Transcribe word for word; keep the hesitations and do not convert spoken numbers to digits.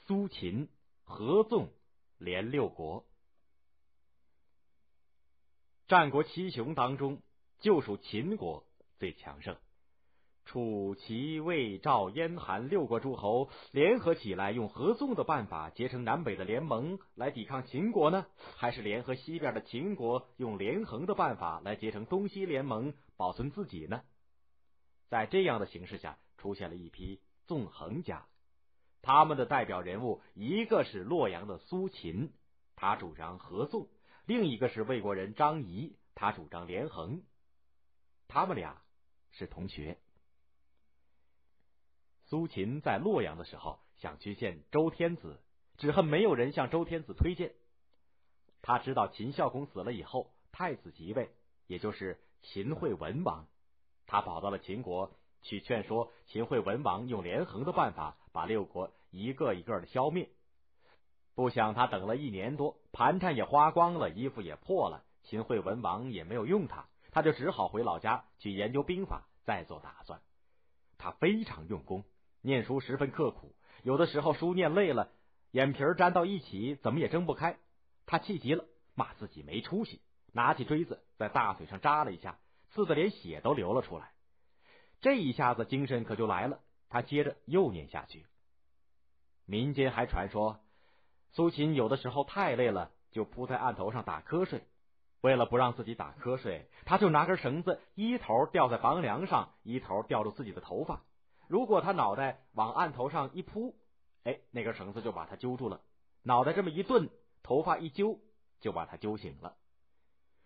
苏秦、合纵连六国。战国七雄当中，就属秦国最强盛。楚、齐、魏、赵、燕、韩六国诸侯联合起来，用合纵的办法结成南北的联盟来抵抗秦国呢？还是联合西边的秦国用连横的办法来结成东西联盟，保存自己呢？在这样的形势下，出现了一批纵横家。他们的代表人物，一个是洛阳的苏秦，他主张合纵；另一个是魏国人张仪，他主张连横。他们俩是同学。苏秦在洛阳的时候想去见周天子，只恨没有人向周天子推荐。他知道秦孝公死了以后，太子即位，也就是秦惠文王。他跑到了秦国，去劝说秦惠文王用连横的办法把六国一个一个的消灭。不想他等了一年多，盘缠也花光了，衣服也破了，秦惠文王也没有用他，他就只好回老家去研究兵法，再做打算。他非常用功，念书十分刻苦，有的时候书念累了，眼皮粘到一起，怎么也睁不开。他气急了，骂自己没出息，拿起锥子在大腿上扎了一下，刺得连血都流了出来。这一下子精神可就来了，他接着又念下去。民间还传说，苏秦有的时候太累了，就扑在案头上打瞌睡。为了不让自己打瞌睡，他就拿根绳子，一头吊在房梁上，一头吊住自己的头发。如果他脑袋往案头上一扑，哎，那根绳子就把他揪住了；脑袋这么一顿，头发一揪，就把他揪醒了。